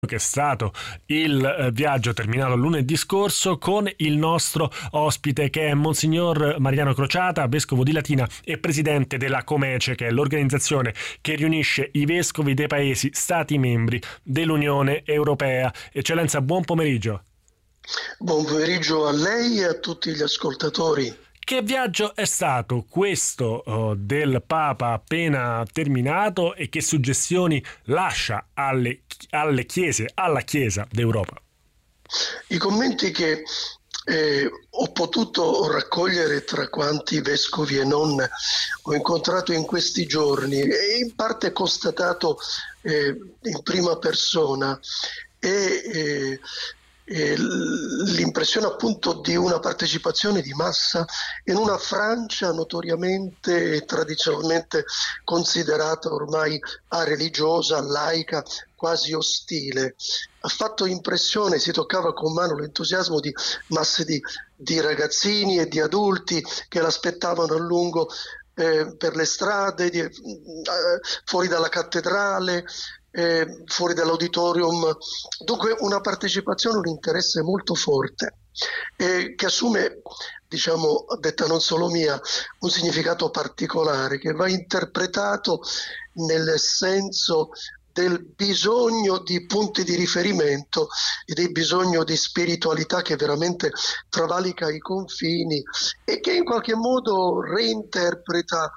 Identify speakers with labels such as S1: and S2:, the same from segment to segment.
S1: che è stato il viaggio terminato lunedì scorso con il nostro ospite che è Monsignor Mariano Crociata, vescovo di Latina e presidente della Comece, che è l'organizzazione che riunisce i vescovi dei paesi stati membri dell'Unione Europea. Eccellenza, buon pomeriggio.
S2: Buon pomeriggio a lei e a tutti gli ascoltatori.
S1: Che viaggio è stato questo del Papa appena terminato e che suggestioni lascia alle chiese, alla Chiesa d'Europa?
S2: I commenti che ho potuto raccogliere tra quanti vescovi e non ho incontrato in questi giorni e in parte constatato in prima persona e l'impressione appunto di una partecipazione di massa in una Francia notoriamente e tradizionalmente considerata ormai religiosa, laica, quasi ostile. Ha fatto impressione, si toccava con mano l'entusiasmo di masse di ragazzini e di adulti che l'aspettavano a lungo per le strade, fuori dalla cattedrale, fuori dall'auditorium. Dunque una partecipazione, un interesse molto forte che assume, diciamo, detta non solo mia, un significato particolare che va interpretato nel senso del bisogno di punti di riferimento e del bisogno di spiritualità che veramente travalica i confini e che in qualche modo reinterpreta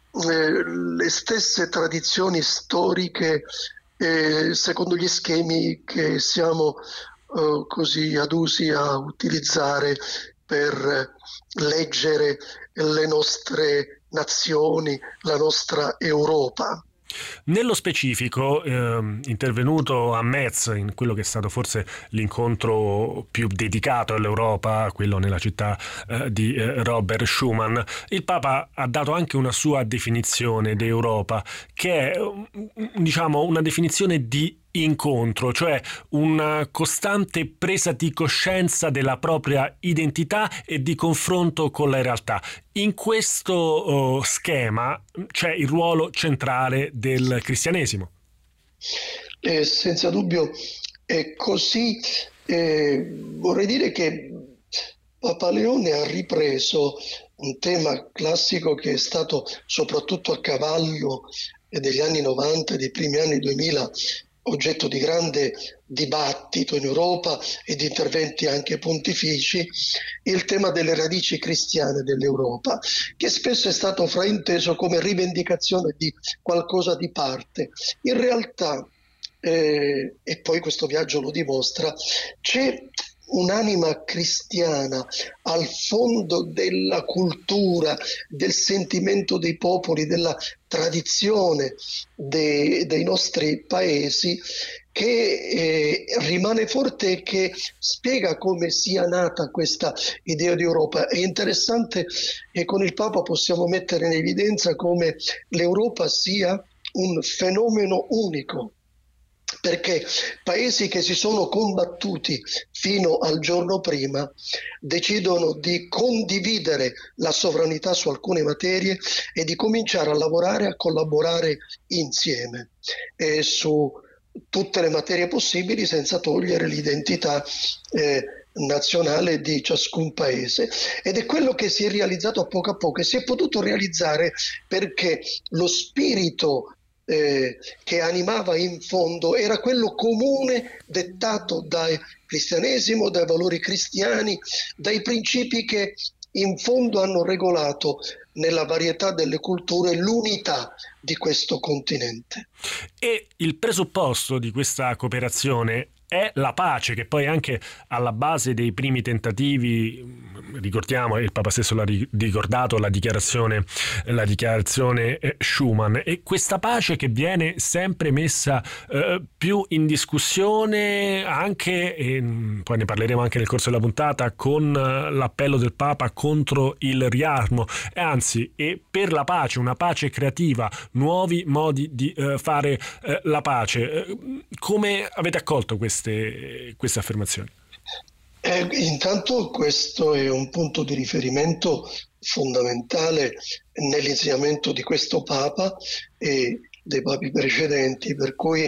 S2: le stesse tradizioni storiche secondo gli schemi che siamo così adusi a utilizzare per leggere le nostre nazioni, la nostra Europa.
S1: Nello specifico, intervenuto a Metz in quello che è stato forse l'incontro più dedicato all'Europa, quello nella città di Robert Schuman, il Papa ha dato anche una sua definizione di Europa, che è, diciamo, una definizione di incontro, cioè una costante presa di coscienza della propria identità e di confronto con la realtà. In questo schema c'è il ruolo centrale del cristianesimo.
S2: Senza dubbio è così. Vorrei dire che Papa Leone ha ripreso un tema classico che è stato soprattutto a cavallo degli anni 90 e dei primi anni 2000 oggetto di grande dibattito in Europa e di interventi anche pontifici, il tema delle radici cristiane dell'Europa, che spesso è stato frainteso come rivendicazione di qualcosa di parte. In realtà, e poi questo viaggio lo dimostra, c'è un'anima cristiana al fondo della cultura, del sentimento dei popoli, della tradizione dei nostri paesi, che rimane forte e che spiega come sia nata questa idea di Europa. È interessante che con il Papa possiamo mettere in evidenza come l'Europa sia un fenomeno unico, perché paesi che si sono combattuti fino al giorno prima decidono di condividere la sovranità su alcune materie e di cominciare a lavorare, a collaborare insieme su tutte le materie possibili, senza togliere l'identità nazionale di ciascun paese. Ed è quello che si è realizzato a poco e si è potuto realizzare perché lo spirito che animava in fondo era quello comune dettato dal cristianesimo, dai valori cristiani, dai principi che in fondo hanno regolato nella varietà delle culture l'unità di questo continente.
S1: E il presupposto di questa cooperazione è la pace, che poi è anche alla base dei primi tentativi. Ricordiamo, il Papa stesso l'ha ricordato, la dichiarazione Schuman, e questa pace che viene sempre messa più in discussione anche, e poi ne parleremo anche nel corso della puntata, con l'appello del Papa contro il riarmo, anzi, e per la pace, una pace creativa, nuovi modi di fare la pace. Come avete accolto queste affermazioni?
S2: Intanto questo è un punto di riferimento fondamentale nell'insegnamento di questo Papa e dei papi precedenti, per cui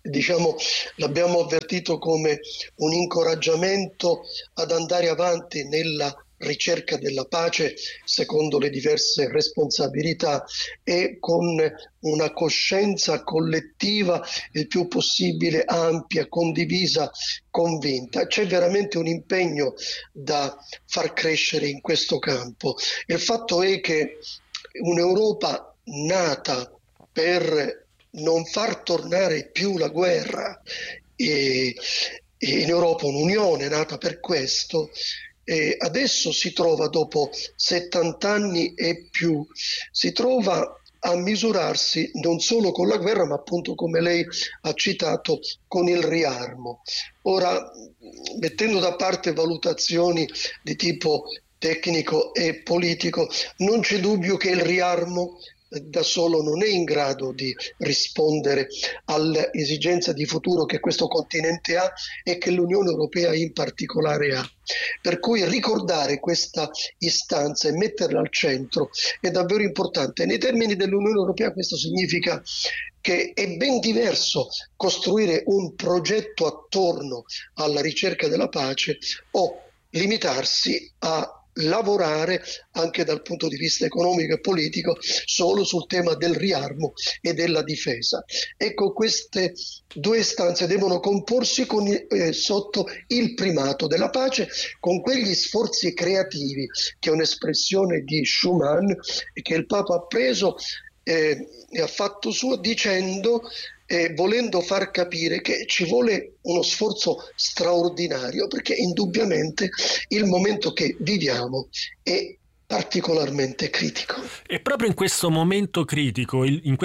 S2: diciamo, l'abbiamo avvertito come un incoraggiamento ad andare avanti nella ricerca della pace secondo le diverse responsabilità e con una coscienza collettiva il più possibile ampia, condivisa, convinta. C'è veramente un impegno da far crescere in questo campo. Il fatto è che un'Europa nata per non far tornare più la guerra, e in Europa un'unione nata per questo, adesso si trova, dopo 70 anni e più, si trova a misurarsi non solo con la guerra, ma appunto, come lei ha citato, con il riarmo. Ora, mettendo da parte valutazioni di tipo tecnico e politico, non c'è dubbio che il riarmo da solo non è in grado di rispondere all'esigenza di futuro che questo continente ha e che l'Unione Europea in particolare ha. Per cui ricordare questa istanza e metterla al centro è davvero importante. Nei termini dell'Unione Europea questo significa che è ben diverso costruire un progetto attorno alla ricerca della pace o limitarsi a lavorare anche dal punto di vista economico e politico solo sul tema del riarmo e della difesa. Ecco, queste due istanze devono comporsi sotto il primato della pace, con quegli sforzi creativi che è un'espressione di Schuman e che il Papa ha preso e ha fatto suo, dicendo, volendo far capire che ci vuole uno sforzo straordinario, perché indubbiamente il momento che viviamo è particolarmente critico.
S1: E proprio in questo momento critico,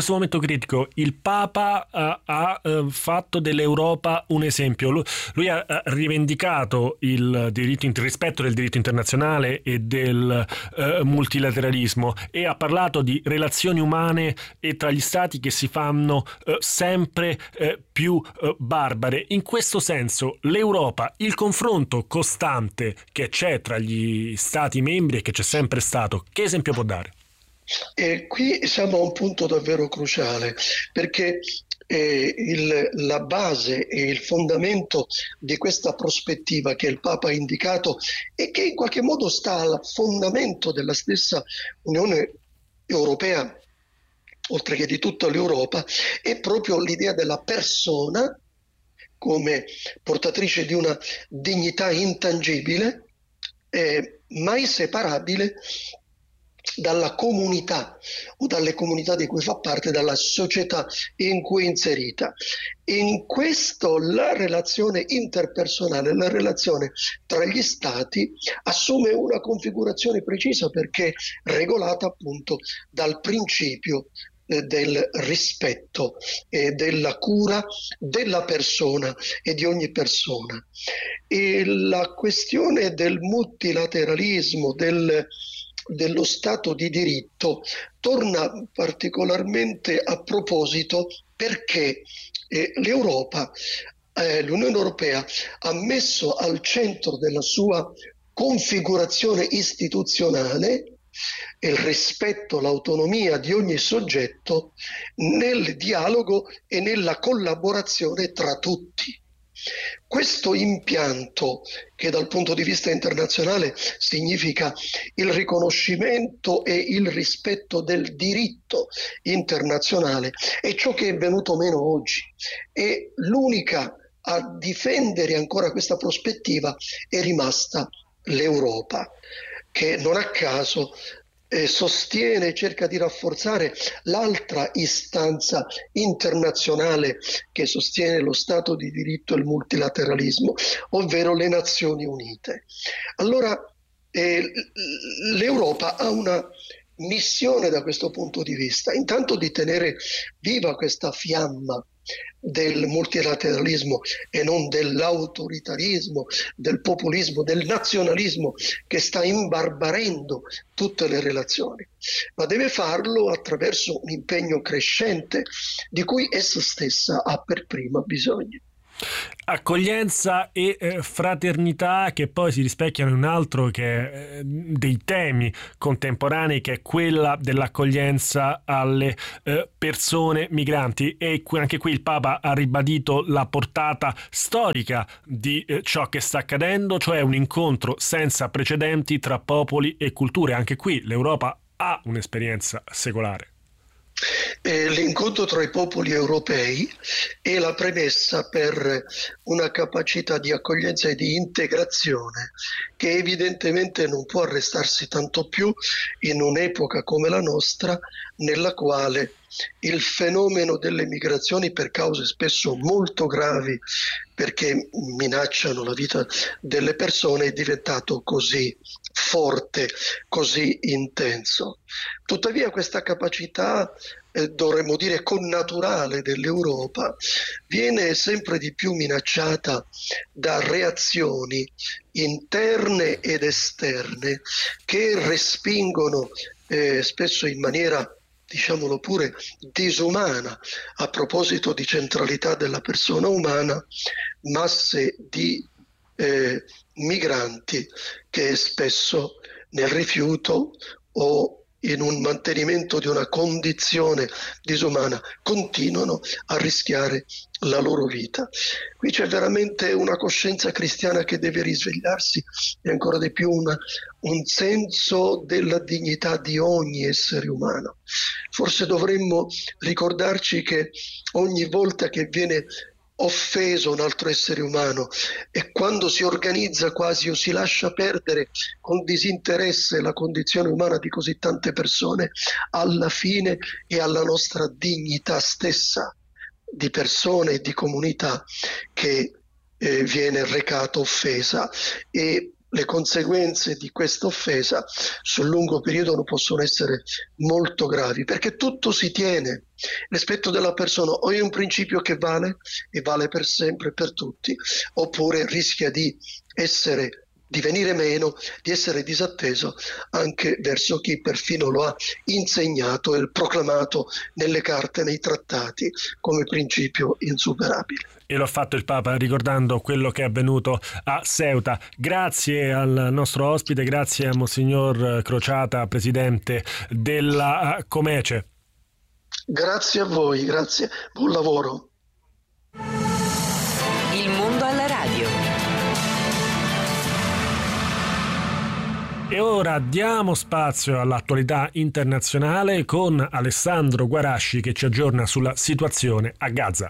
S1: il Papa ha fatto dell'Europa un esempio. Lui ha rivendicato il rispetto del diritto internazionale e del multilateralismo, e ha parlato di relazioni umane e tra gli stati che si fanno sempre più barbare. In questo senso l'Europa, il confronto costante che c'è tra gli stati membri e che c'è sempre stato, che esempio può dare?
S2: E qui siamo a un punto davvero cruciale, perché la base e il fondamento di questa prospettiva che il Papa ha indicato e che in qualche modo sta al fondamento della stessa Unione Europea, oltre che di tutta l'Europa, è proprio l'idea della persona come portatrice di una dignità intangibile, mai separabile dalla comunità o dalle comunità di cui fa parte, dalla società in cui è inserita. In questo la relazione interpersonale, la relazione tra gli stati assume una configurazione precisa, perché regolata appunto dal principio del rispetto e della cura della persona e di ogni persona. E la questione del multilateralismo, dello Stato di diritto, torna particolarmente a proposito perché l'Unione Europea ha messo al centro della sua configurazione istituzionale il rispetto, l'autonomia di ogni soggetto nel dialogo e nella collaborazione tra tutti. Questo impianto, che dal punto di vista internazionale significa il riconoscimento e il rispetto del diritto internazionale, è ciò che è venuto meno oggi. E l'unica a difendere ancora questa prospettiva è rimasta l'Europa, che non a caso sostiene e cerca di rafforzare l'altra istanza internazionale che sostiene lo Stato di diritto e il multilateralismo, ovvero le Nazioni Unite. Allora, l'Europa ha una missione da questo punto di vista, intanto di tenere viva questa fiamma del multilateralismo e non dell'autoritarismo, del populismo, del nazionalismo che sta imbarbarendo tutte le relazioni, ma deve farlo attraverso un impegno crescente di cui essa stessa ha per prima bisogno.
S1: Accoglienza e fraternità, che poi si rispecchiano in un altro che dei temi contemporanei, che è quella dell'accoglienza alle persone migranti, e anche qui il Papa ha ribadito la portata storica di ciò che sta accadendo, cioè un incontro senza precedenti tra popoli e culture. Anche qui l'Europa ha un'esperienza secolare.
S2: L'incontro tra i popoli europei è la premessa per una capacità di accoglienza e di integrazione che evidentemente non può arrestarsi tanto più in un'epoca come la nostra, nella quale il fenomeno delle migrazioni, per cause spesso molto gravi, perché minacciano la vita delle persone, è diventato così forte, così intenso. Tuttavia questa capacità, dovremmo dire connaturale, dell'Europa viene sempre di più minacciata da reazioni interne ed esterne che respingono spesso in maniera, diciamolo pure, disumana, a proposito di centralità della persona umana, masse di migranti che spesso nel rifiuto o in un mantenimento di una condizione disumana continuano a rischiare la loro vita. Qui c'è veramente una coscienza cristiana che deve risvegliarsi, e ancora di più un senso della dignità di ogni essere umano. Forse dovremmo ricordarci che ogni volta che viene offeso un altro essere umano, e quando si organizza quasi o si lascia perdere con disinteresse la condizione umana di così tante persone, alla fine è alla nostra dignità stessa di persone e di comunità che viene recata offesa, e le conseguenze di questa offesa sul lungo periodo non possono essere molto gravi, perché tutto si tiene. Il rispetto della persona o è un principio che vale e vale per sempre per tutti, oppure rischia di venire meno, di essere disatteso anche verso chi perfino lo ha insegnato e proclamato nelle carte, nei trattati, come principio insuperabile.
S1: E lo ha fatto il Papa ricordando quello che è avvenuto a Ceuta. Grazie al nostro ospite, grazie a Monsignor Crociata, presidente della Comece.
S2: Grazie a voi, grazie, buon lavoro.
S3: Il mondo alla radio.
S1: E ora diamo spazio all'attualità internazionale con Alessandro Guarasci, che ci aggiorna sulla situazione a Gaza.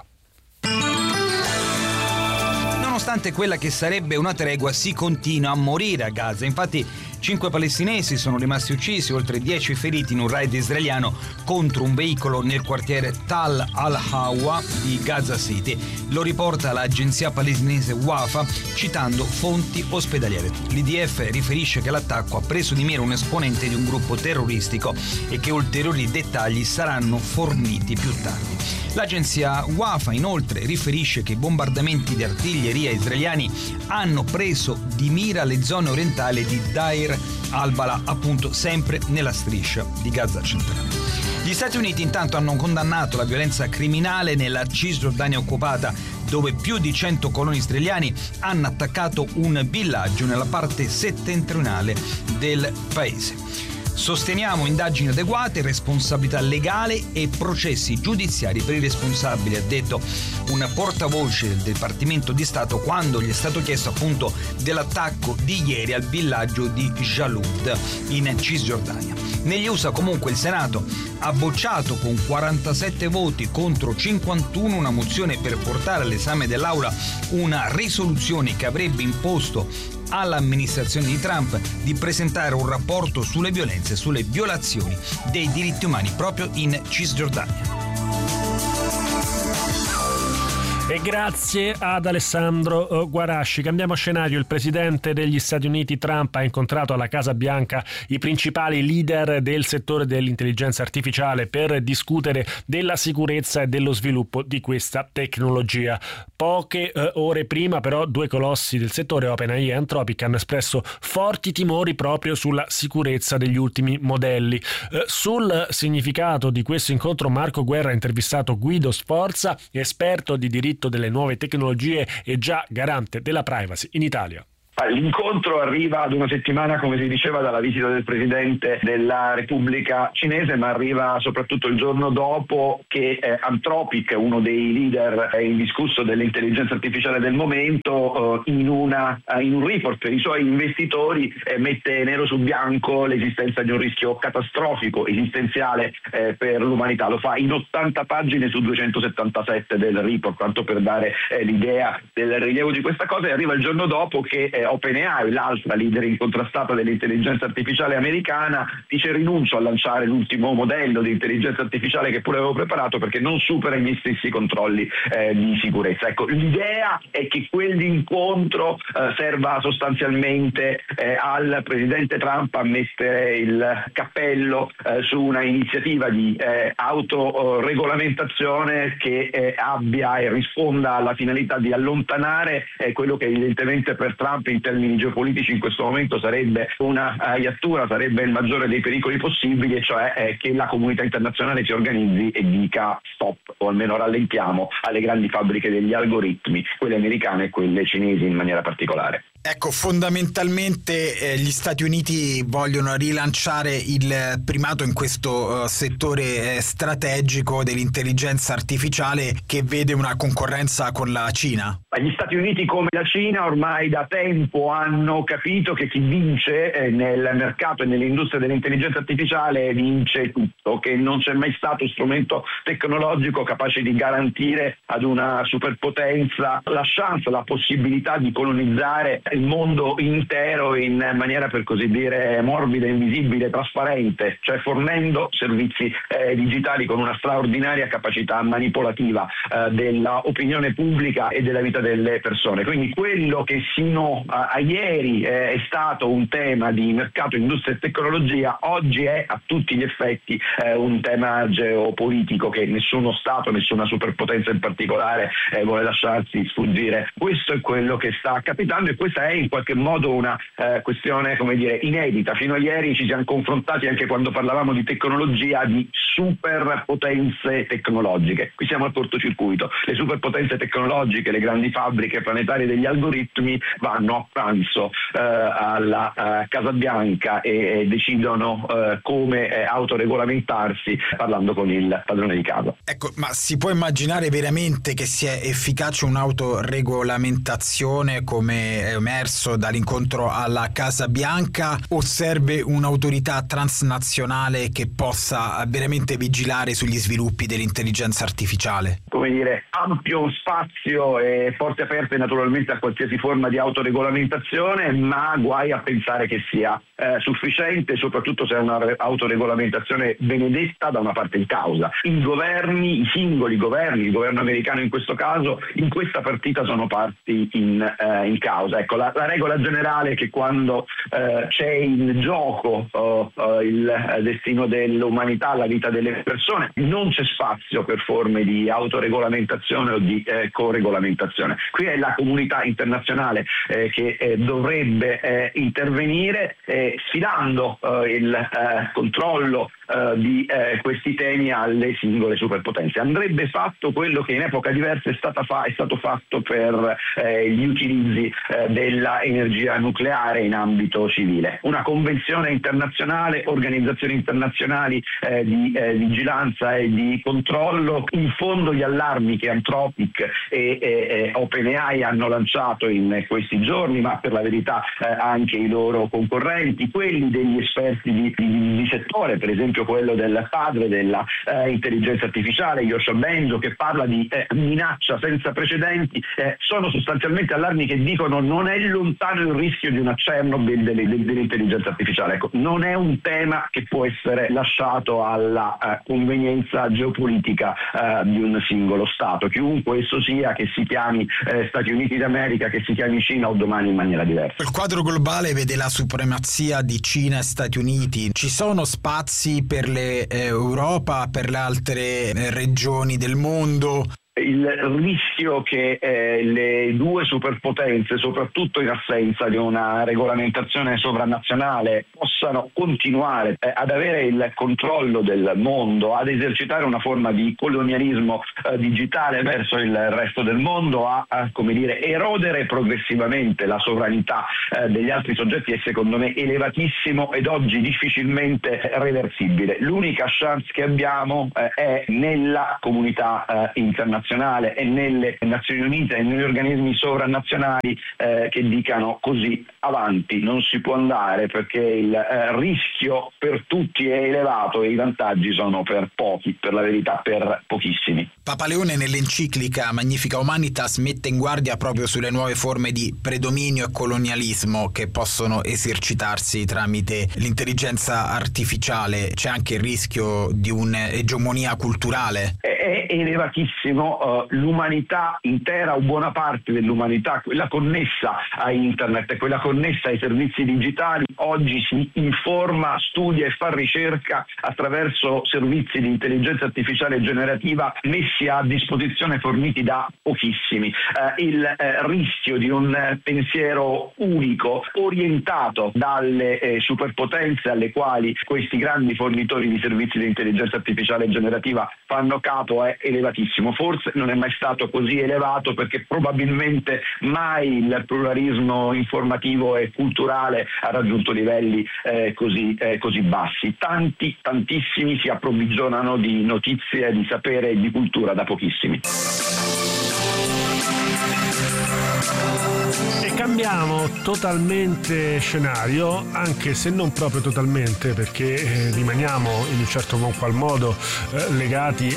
S4: Nonostante quella che sarebbe una tregua, si continua a morire a Gaza. Infatti 5 palestinesi sono rimasti uccisi, oltre 10 feriti in un raid israeliano contro un veicolo nel quartiere Tal al-Hawa di Gaza City. Lo riporta l'agenzia palestinese Wafa citando fonti ospedaliere. L'IDF riferisce che l'attacco ha preso di mira un esponente di un gruppo terroristico e che ulteriori dettagli saranno forniti più tardi. L'agenzia Wafa inoltre riferisce che i bombardamenti di artiglieria israeliani hanno preso di mira le zone orientali di Deir al-Balah, appunto sempre nella striscia di Gaza centrale. Gli Stati Uniti intanto hanno condannato la violenza criminale nella Cisgiordania occupata, dove più di 100 coloni israeliani hanno attaccato un villaggio nella parte settentrionale del paese. Sosteniamo indagini adeguate, responsabilità legale e processi giudiziari per i responsabili, ha detto un portavoce del Dipartimento di Stato quando gli è stato chiesto appunto dell'attacco di ieri al villaggio di Jalud in Cisgiordania. Negli USA comunque il Senato ha bocciato con 47 voti contro 51 una mozione per portare all'esame dell'Aula una risoluzione che avrebbe imposto all'amministrazione di Trump di presentare un rapporto sulle violenze e sulle violazioni dei diritti umani proprio in Cisgiordania.
S1: E grazie ad Alessandro Guarasci. Cambiamo scenario. Il presidente degli Stati Uniti Trump ha incontrato alla Casa Bianca i principali leader del settore dell'intelligenza artificiale per discutere della sicurezza e dello sviluppo di questa tecnologia. Poche ore prima però 2 colossi del settore, OpenAI e Anthropic, hanno espresso forti timori proprio sulla sicurezza degli ultimi modelli. Sul significato di questo incontro Marco Guerra ha intervistato Guido Sforza, esperto di diritto delle nuove tecnologie e già garante della privacy in Italia.
S3: L'incontro arriva ad una settimana, come si diceva, dalla visita del Presidente della Repubblica Cinese, ma arriva soprattutto il giorno dopo che Anthropic, uno dei leader indiscusso dell'intelligenza artificiale del momento, in un report per i suoi investitori mette nero su bianco l'esistenza di un rischio catastrofico, esistenziale per l'umanità. Lo fa in 80 pagine su 277 del report, tanto per dare l'idea del rilievo di questa cosa, e arriva il giorno dopo che OpenAI, l'altra leader incontrastata dell'intelligenza artificiale americana, dice: rinuncio a lanciare l'ultimo modello di intelligenza artificiale che pure avevo preparato perché non supera i miei stessi controlli di sicurezza. Ecco, l'idea è che quell'incontro serva sostanzialmente al presidente Trump a mettere il cappello su una iniziativa di autoregolamentazione che abbia e risponda alla finalità di allontanare quello che evidentemente per Trump in termini geopolitici in questo momento sarebbe una iattura, sarebbe il maggiore dei pericoli possibili, e cioè che la comunità internazionale si organizzi e dica stop, o almeno rallentiamo, alle grandi fabbriche degli algoritmi, quelle americane e quelle cinesi in maniera particolare.
S5: Ecco, fondamentalmente gli Stati Uniti vogliono rilanciare il primato in questo settore strategico dell'intelligenza artificiale, che vede una concorrenza con la Cina.
S3: Gli Stati Uniti, come la Cina, ormai da tempo hanno capito che chi vince nel mercato e nell'industria dell'intelligenza artificiale vince tutto, che non c'è mai stato strumento tecnologico capace di garantire ad una superpotenza la chance, la possibilità di colonizzare il mondo intero in maniera, per così dire, morbida, invisibile, trasparente, cioè fornendo servizi digitali con una straordinaria capacità manipolativa della opinione pubblica e della vita delle persone. Quindi quello che sino a ieri è stato un tema di mercato, industria e tecnologia, oggi è a tutti gli effetti un tema geopolitico che nessuno Stato, nessuna superpotenza in particolare vuole lasciarsi sfuggire. Questo è quello che sta capitando, e questa è in qualche modo una questione, come dire, inedita. Fino a ieri ci siamo confrontati, anche quando parlavamo di tecnologia, di superpotenze tecnologiche. Qui siamo al cortocircuito. Le superpotenze tecnologiche, le grandi fabbriche planetarie degli algoritmi vanno a pranzo alla Casa Bianca e decidono come autoregolamentarsi, parlando con il padrone di casa.
S5: Ecco, ma si può immaginare veramente che sia efficace un'autoregolamentazione come è emerso dall'incontro alla Casa Bianca, o serve un'autorità transnazionale che possa veramente vigilare sugli sviluppi dell'intelligenza artificiale?
S3: Come dire, ampio spazio e porte aperte naturalmente a qualsiasi forma di autoregolamentazione, ma guai a pensare che sia sufficiente, soprattutto se è una autoregolamentazione benedetta da una parte in causa. I governi, i singoli governi, il governo americano in questo caso, in questa partita sono parti in causa. Ecco, la regola generale è che quando c'è in gioco il destino dell'umanità, la vita delle persone, non c'è spazio per forme di autoregolamentazione o di coregolamentazione. Qui è la comunità internazionale che dovrebbe intervenire, sfidando il controllo di questi temi alle singole superpotenze. Andrebbe fatto quello che in epoca diversa è stato fatto per gli utilizzi della energia nucleare in ambito civile. Una convenzione internazionale, organizzazioni internazionali di vigilanza e di controllo. In fondo gli allarmi che Anthropic e OpenAI hanno lanciato in questi giorni, ma per la verità anche i loro concorrenti, quelli degli esperti di settore, per esempio quello del padre della intelligenza artificiale, Yoshua Bengio, che parla di minaccia senza precedenti, sono sostanzialmente allarmi che dicono non è lontano il rischio di una Chernobyl dell'intelligenza artificiale. Ecco, non è un tema che può essere lasciato alla convenienza geopolitica di un singolo Stato, chiunque esso sia, che si chiami Stati Uniti d'America, che si chiami Cina o domani in maniera diversa.
S5: Il quadro globale vede la supremazia di Cina e Stati Uniti. Ci sono spazi per l'Europa, per le altre regioni del mondo?
S3: il rischio che le due superpotenze, soprattutto in assenza di una regolamentazione sovranazionale, possano continuare ad avere il controllo del mondo, ad esercitare una forma di colonialismo digitale verso il resto del mondo, a come dire, erodere progressivamente la sovranità degli altri soggetti è secondo me elevatissimo ed oggi difficilmente reversibile. L'unica chance che abbiamo è nella comunità internazionale e nelle Nazioni Unite e negli organismi sovranazionali che dicano così avanti non si può andare, perché il rischio per tutti è elevato e i vantaggi sono per pochi, per la verità per pochissimi.
S5: Papa Leone nell'enciclica Magnifica Humanitas mette in guardia proprio sulle nuove forme di predominio e colonialismo che possono esercitarsi tramite l'intelligenza artificiale. C'è anche il rischio di un'egemonia culturale.
S3: È elevatissimo, l'umanità intera o buona parte dell'umanità, quella connessa a internet e quella connessa ai servizi digitali, oggi si informa, studia e fa ricerca attraverso servizi di intelligenza artificiale generativa messi a disposizione, forniti da pochissimi. Il rischio di un pensiero unico orientato dalle superpotenze alle quali questi grandi fornitori di servizi di intelligenza artificiale generativa fanno capo è elevatissimo. Forse non è mai stato così elevato perché probabilmente mai il pluralismo informativo e culturale ha raggiunto livelli così bassi. Tantissimi si approvvigionano di notizie, di sapere e di cultura da pochissimi.
S1: E cambiamo totalmente scenario, anche se non proprio totalmente, perché rimaniamo in un certo qual modo legati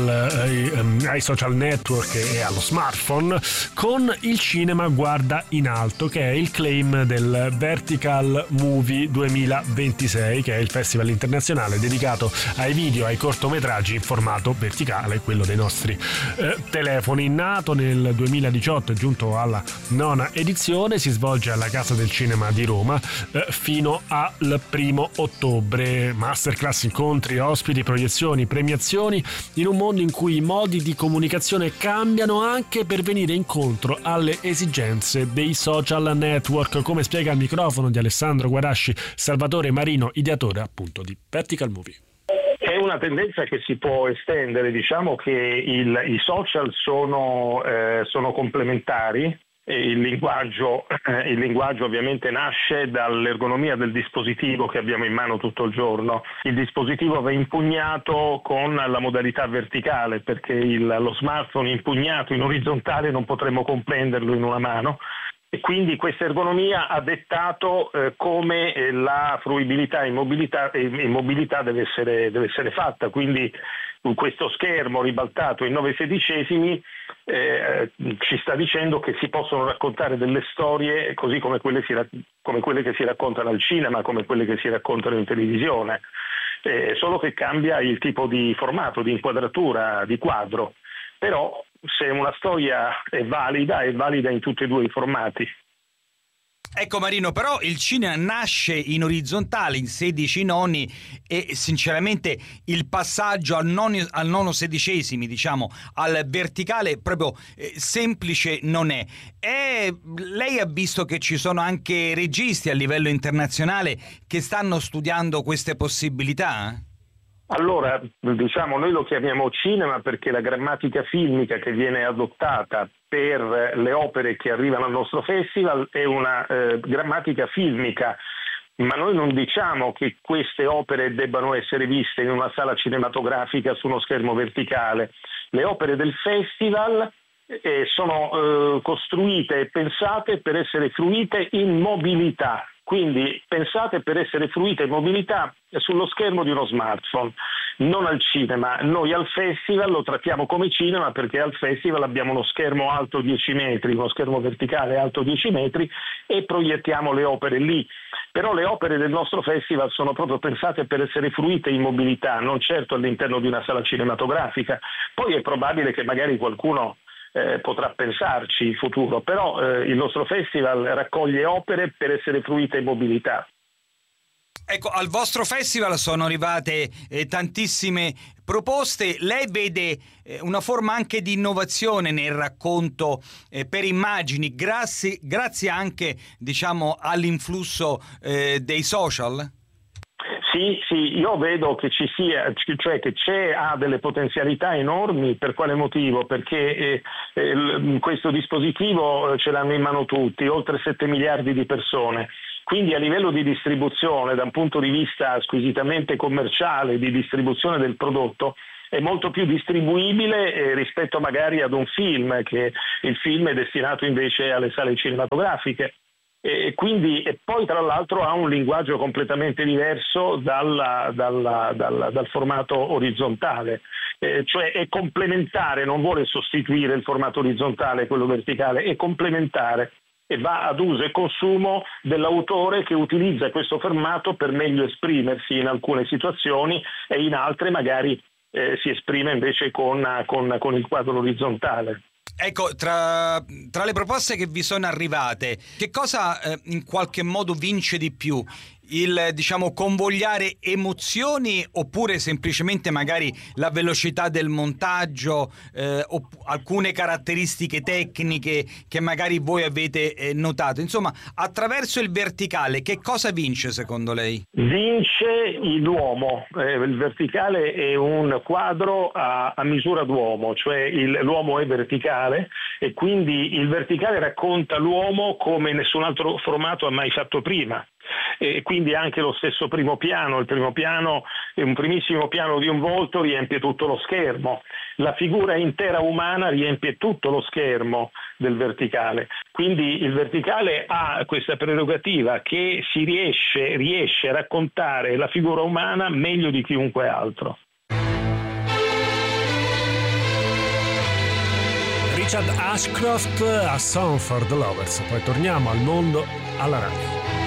S1: ai social network e allo smartphone, con il cinema guarda in alto, che è il claim del Vertical Movie 2026, che è il festival internazionale dedicato ai video, ai cortometraggi in formato verticale, quello dei nostri telefoni. Nato nel 2018 e giunto alla 9ª edizione, si svolge alla Casa del Cinema di Roma fino al 1° ottobre. Masterclass, incontri, ospiti, proiezioni, premiazioni, in un mondo in cui i modi di comunicazione cambiano anche per venire incontro alle esigenze dei social network, come spiega al microfono di Alessandro Guarasci Salvatore Marino, ideatore appunto di Vertical Movie.
S6: È una tendenza che si può estendere, diciamo che i social sono complementari. Il linguaggio ovviamente nasce dall'ergonomia del dispositivo che abbiamo in mano tutto il giorno. Il dispositivo va impugnato con la modalità verticale, perché lo smartphone impugnato in orizzontale non potremmo comprenderlo in una mano. E quindi questa ergonomia ha dettato come la fruibilità e mobilità deve essere fatta. Quindi questo schermo ribaltato in 9/16 ci sta dicendo che si possono raccontare delle storie così come quelle che si raccontano al cinema, come quelle che si raccontano in televisione, solo che cambia il tipo di formato, di inquadratura, di quadro. Però se una storia è valida in tutti e due i formati.
S4: Ecco Marino, però il cinema nasce in orizzontale, in 16 noni, e sinceramente il passaggio al nono sedicesimi, diciamo, al verticale proprio semplice non è. E lei ha visto che ci sono anche registi a livello internazionale che stanno studiando queste possibilità?
S6: Allora, diciamo, noi lo chiamiamo cinema perché la grammatica filmica che viene adottata per le opere che arrivano al nostro festival è una grammatica filmica, ma noi non diciamo che queste opere debbano essere viste in una sala cinematografica su uno schermo verticale. Le opere del festival sono costruite e pensate per essere fruite in mobilità. Quindi pensate per essere fruite in mobilità sullo schermo di uno smartphone, non al cinema. Noi al festival lo trattiamo come cinema perché al festival abbiamo uno schermo alto 10 metri, uno schermo verticale alto 10 metri e proiettiamo le opere lì. Però le opere del nostro festival sono proprio pensate per essere fruite in mobilità, non certo all'interno di una sala cinematografica. Poi è probabile che magari qualcuno potrà pensarci in futuro, però il nostro festival raccoglie opere per essere fruite in mobilità.
S4: Ecco, al vostro festival sono arrivate tantissime proposte. Lei vede una forma anche di innovazione nel racconto per immagini, grazie anche, diciamo, all'influsso dei social?
S6: Sì, io vedo che ci sia, cioè che ha delle potenzialità enormi. Per quale motivo? Perché questo dispositivo ce l'hanno in mano tutti, oltre 7 miliardi di persone. Quindi a livello di distribuzione, da un punto di vista squisitamente commerciale, di distribuzione del prodotto, è molto più distribuibile rispetto magari ad un film, che il film è destinato invece alle sale cinematografiche. E poi tra l'altro ha un linguaggio completamente diverso dal formato orizzontale, cioè è complementare, non vuole sostituire il formato orizzontale, quello verticale, è complementare e va ad uso e consumo dell'autore, che utilizza questo formato per meglio esprimersi in alcune situazioni e in altre magari si esprime invece con il quadro orizzontale.
S4: Ecco, tra le proposte che vi sono arrivate, che cosa in qualche modo vince di più? Il, diciamo, convogliare emozioni, oppure semplicemente magari la velocità del montaggio, o alcune caratteristiche tecniche che magari voi avete notato? Insomma, attraverso il verticale, che cosa vince secondo lei?
S6: Vince l'uomo. Il verticale è un quadro a misura d'uomo, cioè l'uomo è verticale e quindi il verticale racconta l'uomo come nessun altro formato ha mai fatto prima. E quindi anche lo stesso primo piano, il primo piano è un primissimo piano di un volto, riempie tutto lo schermo, la figura intera umana riempie tutto lo schermo del verticale, quindi il verticale ha questa prerogativa che riesce a raccontare la figura umana meglio di chiunque altro.
S1: Richard Ashcroft, A Song for the Lovers, poi torniamo al mondo alla radio.